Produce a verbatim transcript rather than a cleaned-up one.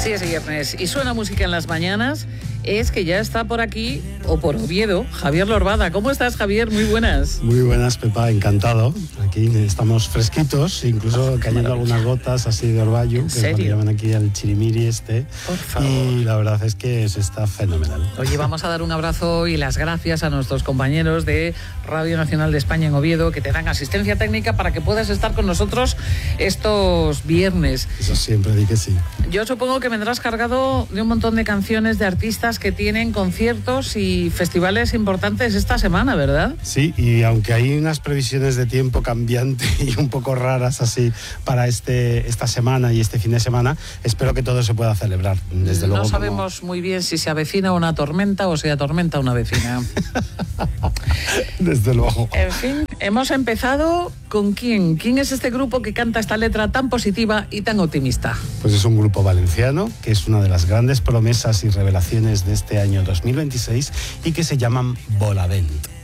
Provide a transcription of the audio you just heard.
Sí, es viernes y suena música en las mañanas. Es que ya está por aquí, o por Oviedo, Javier Lorbada. ¿Cómo estás, Javier? Muy buenas. Muy buenas, Pepa, encantado. Aquí estamos fresquitos, incluso cayendo algunas gotas así de orvallo. ¿En serio? Que llaman aquí al chirimiri este. Por favor. Y la verdad es que se está fenomenal. Oye, vamos a dar un abrazo y las gracias a nuestros compañeros de Radio Nacional de España en Oviedo, que te dan asistencia técnica para que puedas estar con nosotros estos viernes. Eso siempre di que sí. Yo supongo que vendrás cargado de un montón de canciones de artistas que tienen conciertos y festivales importantes esta semana, ¿verdad? Sí, y aunque hay unas previsiones de tiempo cambiante y un poco raras así para este esta semana y este fin de semana, espero que todo se pueda celebrar. Desde no luego, sabemos como... muy bien si se avecina una tormenta o se atormenta una vecina. Desde luego. En fin, hemos empezado con quién. ¿Quién es este grupo que canta esta letra tan positiva y tan optimista? Pues es un grupo valenciano que es una de las grandes promesas y revelaciones de este año dos mil veintiséis y que se llaman Volavent.